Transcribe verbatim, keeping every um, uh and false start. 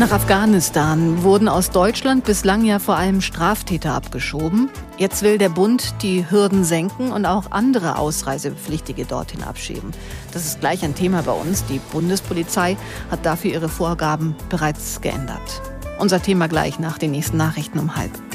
Nach Afghanistan wurden aus Deutschland bislang ja vor allem Straftäter abgeschoben. Jetzt will der Bund die Hürden senken und auch andere Ausreisepflichtige dorthin abschieben. Das ist gleich ein Thema bei uns. Die Bundespolizei hat dafür ihre Vorgaben bereits geändert. Unser Thema gleich nach den nächsten Nachrichten um halb.